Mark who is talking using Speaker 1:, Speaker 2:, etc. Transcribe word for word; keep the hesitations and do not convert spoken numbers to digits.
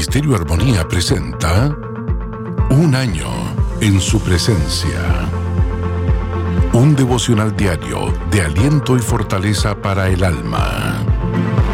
Speaker 1: Ministerio Armonía presenta Un año en su presencia. Un devocional diario de aliento y fortaleza para el alma.